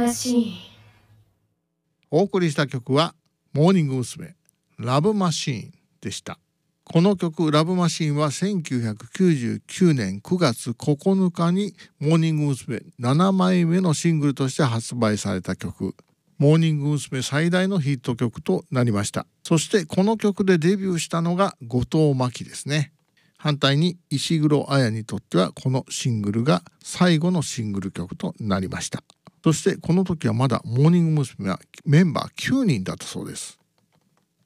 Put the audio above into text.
マシーン。 お送りした曲はモーニング娘。ラブマシーンでした。この曲ラブマシーンは1999年9月9日にモーニング娘。7枚目のシングルとして発売された曲、モーニング娘。最大のヒット曲となりました。そしてこの曲でデビューしたのが後藤真希ですね。反対に石黒彩にとってはこのシングルが最後のシングル曲となりました。そしてこの時はまだモーニング娘。はメンバー9人だったそうです。